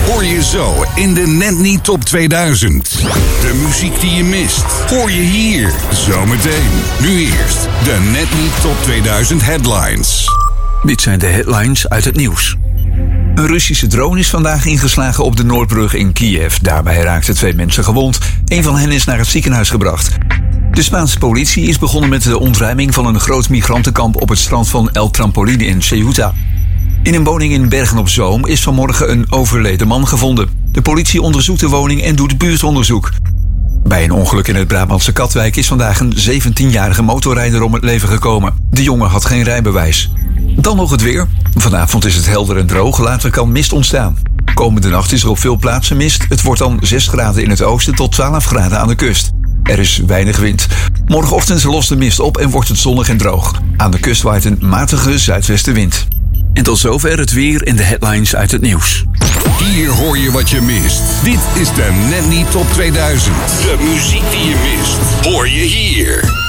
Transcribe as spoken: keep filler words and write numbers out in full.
hoor je zo in de Net Niet Top tweeduizend. De muziek die je mist, hoor je hier zometeen. Nu eerst de Net Niet Top tweeduizend headlines. Dit zijn de headlines uit het nieuws. Een Russische drone is vandaag ingeslagen op de Noordbrug in Kiev. Daarbij raakten twee mensen gewond. Een van hen is naar het ziekenhuis gebracht. De Spaanse politie is begonnen met de ontruiming van een groot migrantenkamp op het strand van El Trampoline in Ceuta. In een woning in Bergen-op-Zoom is vanmorgen een overleden man gevonden. De politie onderzoekt de woning en doet buurtonderzoek. Bij een ongeluk in het Brabantse Katwijk is vandaag een zeventienjarige motorrijder om het leven gekomen. De jongen had geen rijbewijs. Dan nog het weer. Vanavond is het helder en droog, later kan mist ontstaan. Komende nacht is er op veel plaatsen mist. Het wordt dan zes graden in het oosten tot twaalf graden aan de kust. Er is weinig wind. Morgenochtend lost de mist op en wordt het zonnig en droog. Aan de kust waait een matige zuidwestenwind. En tot zover het weer en de headlines uit het nieuws. Hier hoor je wat je mist. Dit is de Net Niet Top tweeduizend. De muziek die je mist, hoor je hier.